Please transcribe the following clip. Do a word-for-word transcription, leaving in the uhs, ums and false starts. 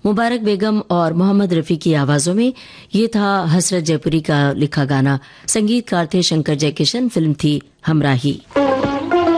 मुबारक बेगम और मोहम्मद रफ़ी की आवाज़ों में ये था हसरत जयपुरी का लिखा गाना। संगीतकार थे शंकर जयकिशन। फिल्म थी हमराही।